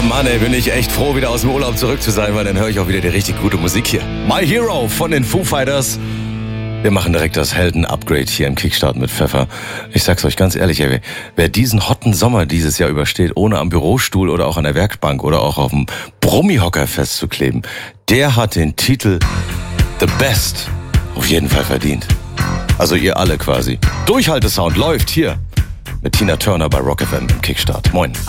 Mann, ey, bin ich echt froh, wieder aus dem Urlaub zurück zu sein, weil dann höre ich auch wieder die richtig gute Musik hier. My Hero von den Foo Fighters. Wir machen direkt das Helden-Upgrade hier im Kickstart mit Pfeffer. Ich sag's euch ganz ehrlich, ey, wer diesen hotten Sommer dieses Jahr übersteht, ohne am Bürostuhl oder auch an der Werkbank oder auch auf dem Brummihocker festzukleben, der hat den Titel The Best auf jeden Fall verdient. Also ihr alle quasi. Durchhaltesound läuft hier mit Tina Turner bei Rock FM im Kickstart. Moin.